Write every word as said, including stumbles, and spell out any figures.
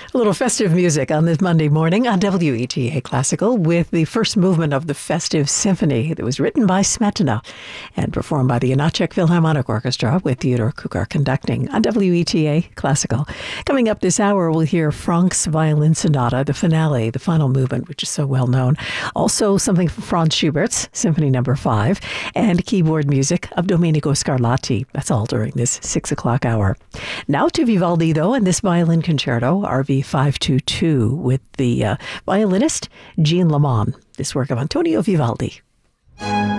A little festive music on this Monday morning on W E T A Classical with the first movement of the Festive Symphony that was written by Smetana and performed by the Janacek Philharmonic Orchestra with Theodore Kukar conducting on W E T A Classical. Coming up this hour, we'll hear Franck's Violin Sonata, the finale, the final movement, which is so well known. Also something from Franz Schubert's Symphony Number Five and keyboard music of Domenico Scarlatti. That's all during this six o'clock hour. Now to Vivaldi, though, and this violin concerto, R V five twenty-two, with the uh, violinist Jean Lamont, this work of Antonio Vivaldi.